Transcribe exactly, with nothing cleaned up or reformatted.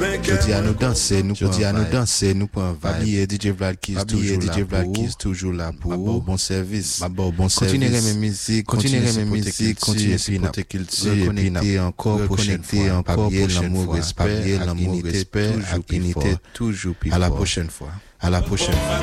Jodi à nous danser, nous jodi à nous danser, nous prend vibe. D J Vlad Keys toujours D J Vlad Keys toujours là pour bon service. Ma bon service. Continuez mes musiques, continuez mes musiques, continuez supporter culture et connecter encore prochaine fois, encore l'amour, respect, l'amour, respect, unité toujours plus fort. À la prochaine fois. À la prochaine fois.